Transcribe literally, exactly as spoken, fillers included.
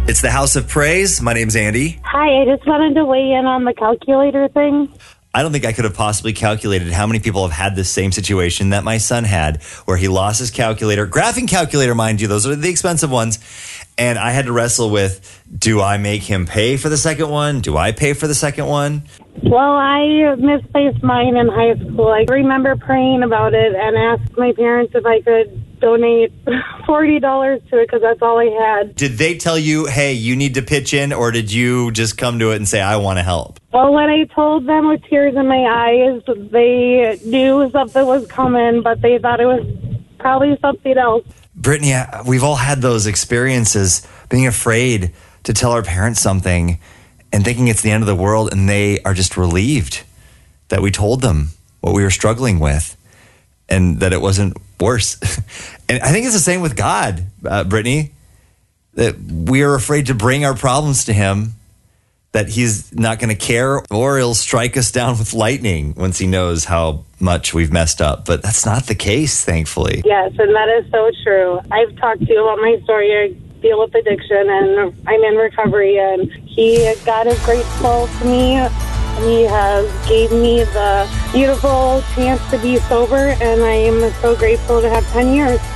It's the House of Praise. My name's Andy. Hi, I just wanted to weigh in on the calculator thing. I don't think I could have possibly calculated how many people have had this same situation that my son had, where he lost his calculator. Graphing calculator, mind you, those are the expensive ones. And I had to wrestle with, do I make him pay for the second one? Do I pay for the second one? Well, I misplaced mine in high school. I remember praying about it and asked my parents if I could donate forty dollars to it because that's all I had. Did they tell you, hey, you need to pitch in, or did you just come to it and say, I want to help? Well, when I told them with tears in my eyes, they knew something was coming, but they thought it was probably something else. Brittany, we've all had those experiences, being afraid to tell our parents something and thinking it's the end of the world, and they are just relieved that we told them what we were struggling with and that it wasn't worse. And I think it's the same with God, uh, Brittany, that we are afraid to bring our problems to him, that he's not going to care, or he'll strike us down with lightning once he knows how much we've messed up. But that's not the case, thankfully. Yes, and that is so true. I've talked to you about my story. I deal with addiction, and I'm in recovery, and he, God is grateful to me. He has gave me the beautiful chance to be sober, and I am so grateful to have ten years.